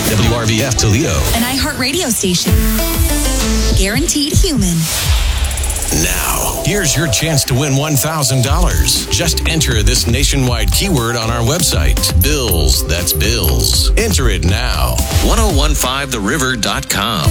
WRVF Toledo. An iHeartRadio station. Guaranteed human. Now, here's your chance to win $1,000. Just enter this nationwide keyword on our website. Bills, that's bills. Enter it now. 1015theriver.com.